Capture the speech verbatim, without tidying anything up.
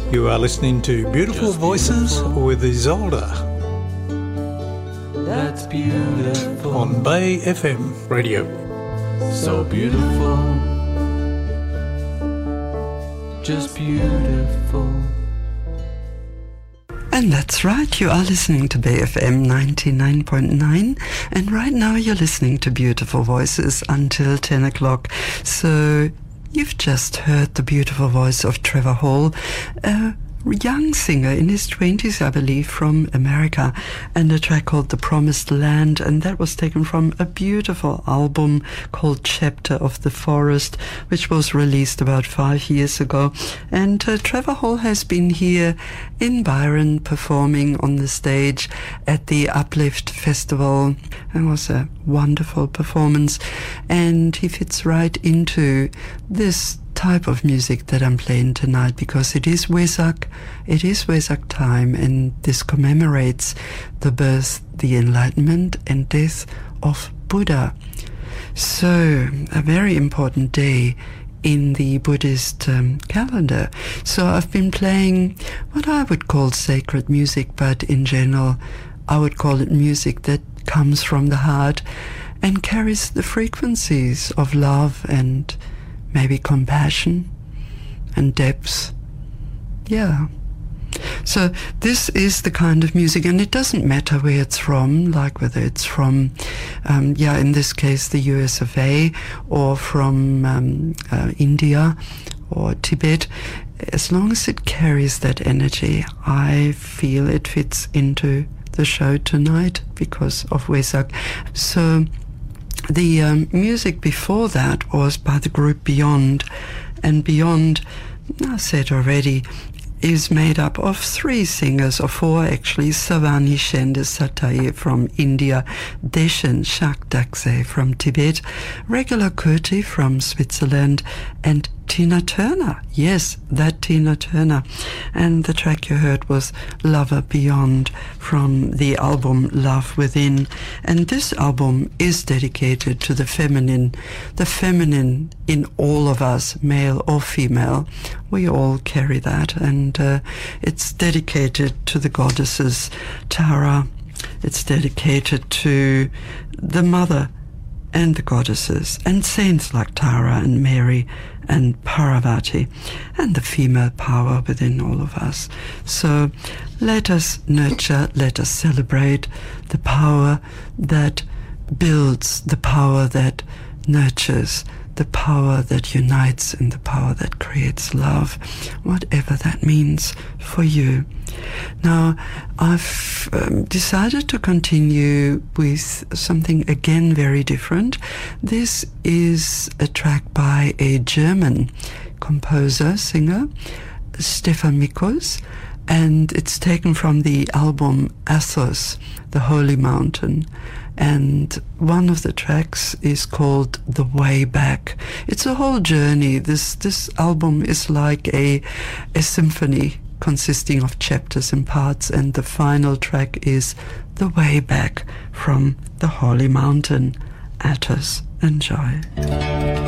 You are listening to Beautiful Voices with Isolde. That's beautiful. On Bay F M radio. So beautiful. Just beautiful. And that's right, you are listening to Bay F M ninety-nine point nine, and right now you're listening to Beautiful Voices until ten o'clock. So you've just heard the beautiful voice of Trevor Hall, a young singer in his twenties, I believe, from America, and a track called The Promised Land, and that was taken from a beautiful album called Chapter of the Forest, which was released about five years ago. And uh, Trevor Hall has been here in Byron performing on the stage at the Uplift Festival. It was a wonderful performance, and he fits right into this type of music that I'm playing tonight, because it is Wesak, it is Wesak time, and this commemorates the birth, the enlightenment and death of Buddha. So a very important day in the Buddhist um, calendar. So I've been playing what I would call sacred music, but in general I would call it music that comes from the heart and carries the frequencies of love and maybe compassion and depth. Yeah. So this is the kind of music, and it doesn't matter where it's from, like whether it's from, um, yeah, in this case, the U S of A, or from um, uh, India or Tibet. As long as it carries that energy, I feel it fits into the show tonight because of Wesak. So the um, music before that was by the group Beyond, and Beyond, I said already, is made up of three singers, or four actually: Savani Shende Sataye from India, Deshen Shakdakse from Tibet, Regular Kurti from Switzerland, and Tina Turner. Yes, that Tina Turner. And the track you heard was Lover Beyond from the album Love Within. And this album is dedicated to the feminine, the feminine in all of us, male or female. We all carry that, and uh, it's dedicated to the goddesses Tara. It's dedicated to the mother and the goddesses and saints like Tara and Mary and Parvati, and the female power within all of us. So let us nurture, let us celebrate the power that builds, the power that nurtures, the power that unites, and the power that creates love, whatever that means for you. Now, I've um, decided to continue with something again very different. This is a track by a German composer, singer, Stefan Mikos, and it's taken from the album Athos, the Holy Mountain. And one of the tracks is called The Way Back. It's a whole journey. This this album is like a a symphony consisting of chapters and parts, and the final track is The Way Back from the Holy Mountain. Athos. Enjoy.